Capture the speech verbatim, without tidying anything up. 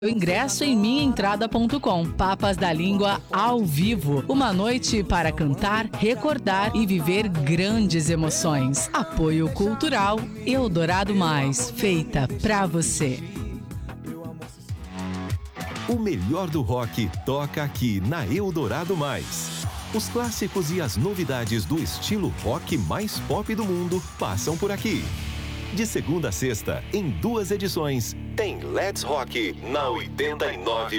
O ingresso em minha entrada ponto com. Papas da Língua ao vivo. Uma noite para cantar, recordar e viver grandes emoções. Apoio cultural Eldorado Mais, feita pra você. O melhor do rock toca aqui na Eldorado Mais. Os clássicos e as novidades do estilo rock mais pop do mundo passam por aqui. De segunda a sexta, em duas edições, tem Let's Rock na oitenta e nove